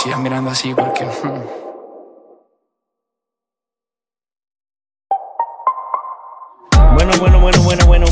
sigas mirando así porque... Bueno.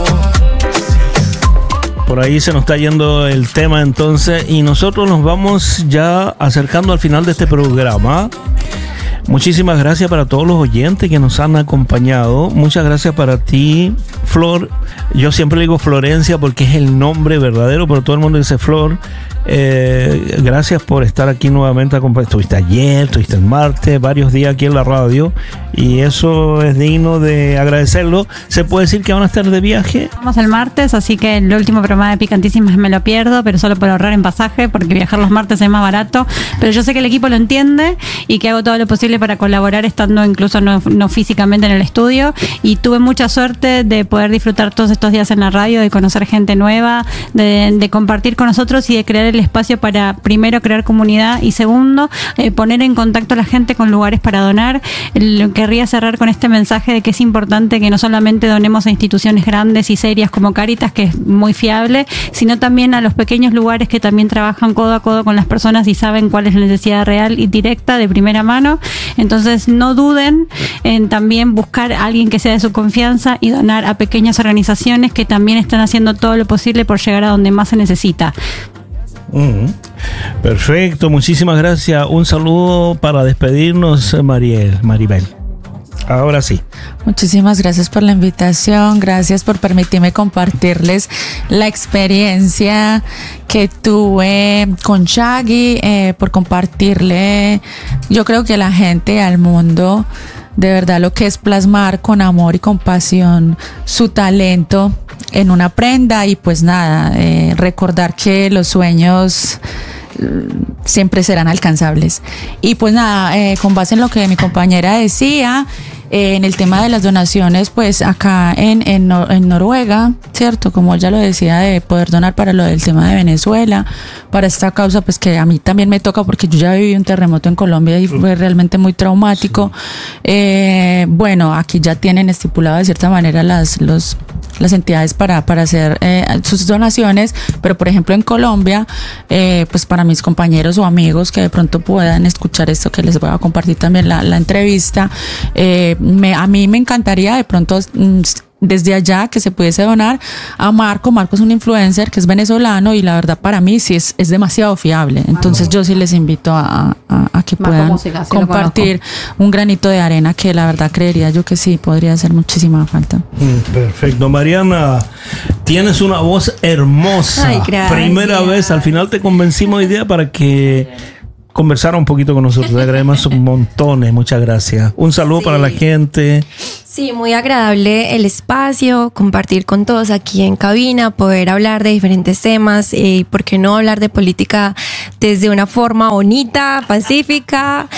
Por ahí se nos está yendo el tema entonces y nosotros nos vamos ya acercando al final de este programa. Muchísimas gracias para todos los oyentes que nos han acompañado. Muchas gracias para ti, Flor. Yo siempre digo Florencia porque es el nombre verdadero, pero todo el mundo dice Flor. Gracias por estar aquí nuevamente. Estuviste ayer, estuviste el martes, varios días aquí en la radio y eso es digno de agradecerlo. ¿Se puede decir que van a estar de viaje? Vamos el martes, así que el último programa de Picantísimas me lo pierdo, pero solo por ahorrar en pasaje, porque viajar los martes es más barato. Pero yo sé que el equipo lo entiende y que hago todo lo posible para colaborar estando incluso no físicamente en el estudio, y tuve mucha suerte de poder disfrutar todos estos días en la radio, de conocer gente nueva, de compartir con nosotros y de crear el espacio para, primero, crear comunidad y segundo, poner en contacto a la gente con lugares para donar. Querría cerrar con este mensaje de que es importante que no solamente donemos a instituciones grandes y serias como Cáritas, que es muy fiable, sino también a los pequeños lugares que también trabajan codo a codo con las personas y saben cuál es la necesidad real y directa de primera mano. Entonces no duden en también buscar a alguien que sea de su confianza y donar a pequeñas organizaciones que también están haciendo todo lo posible por llegar a donde más se necesita. Perfecto, muchísimas gracias. Un saludo para despedirnos, Maribel. Ahora sí. Muchísimas gracias por la invitación, gracias por permitirme compartirles la experiencia que tuve con Shaggy, por compartirle, yo creo que a la gente, al mundo, de verdad lo que es plasmar con amor y compasión su talento en una prenda y pues nada, recordar que los sueños siempre serán alcanzables. Y pues nada, con base en lo que mi compañera decía, en el tema de las donaciones, pues acá en Noruega, ¿cierto? Como ella lo decía, de poder donar para lo del tema de Venezuela, para esta causa, pues que a mí también me toca porque yo ya viví un terremoto en Colombia y fue realmente muy traumático. Bueno, aquí ya tienen estipulado de cierta manera las entidades para hacer sus donaciones, pero por ejemplo en Colombia, pues para mis compañeros o amigos que de pronto puedan escuchar esto, que les voy a compartir también la entrevista, a mí me encantaría de pronto desde allá que se pudiese donar a Marco. Marco es un influencer que es venezolano y la verdad para mí sí es demasiado fiable. Entonces yo sí les invito a que puedan compartir un granito de arena, que la verdad creería yo que sí podría hacer muchísima falta. Perfecto. Mariana, tienes una voz hermosa. Ay, gracias. Primera vez, al final te convencimos hoy día para que conversara un poquito con nosotros. Te agradecemos un montón. Muchas gracias. Un saludo para la gente. Sí, muy agradable el espacio, compartir con todos aquí en cabina, poder hablar de diferentes temas y por qué no hablar de política desde una forma bonita, pacífica.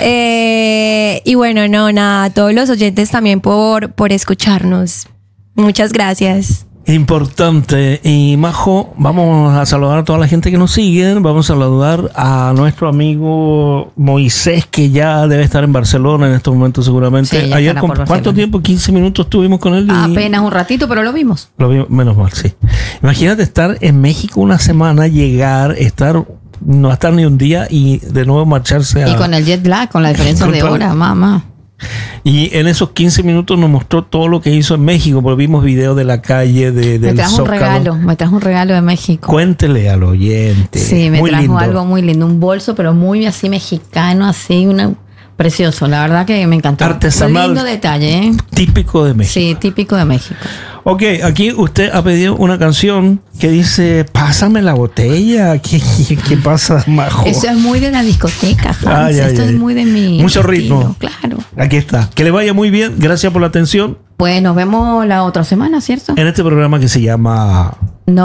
Y bueno, no, nada, a todos los oyentes también por escucharnos. Muchas gracias. Importante. Y Majo, vamos a saludar a toda la gente que nos sigue. Vamos a saludar a nuestro amigo Moisés, que ya debe estar en Barcelona en estos momentos seguramente. Sí, ayer, ¿cuánto tiempo? 15 minutos estuvimos con él. Apenas un ratito, pero lo vimos. Lo vimos, menos mal, sí. Imagínate estar en México una semana, llegar, no estar ni un día y de nuevo marcharse Y con el jet lag, con la diferencia de hora, mamá. Y en esos 15 minutos nos mostró todo lo que hizo en México, porque vimos videos de la calle, del Zócalo. Me trajo un regalo de México. Cuéntele al oyente. Sí, me muy trajo lindo. algo muy lindo, un bolso, pero muy así mexicano, así, precioso. La verdad que me encantó. Artesanal. Un lindo detalle, ¿eh? Típico de México. Sí, típico de México. Ok, aquí usted ha pedido una canción que dice, pásame la botella. ¿Qué pasa, Majo? Eso es muy de la discoteca, Franz. Esto es muy de mi mucho estilo, ritmo. claro. Aquí está. Que le vaya muy bien. Gracias por la atención. Pues nos vemos la otra semana, ¿cierto? En este programa que se llama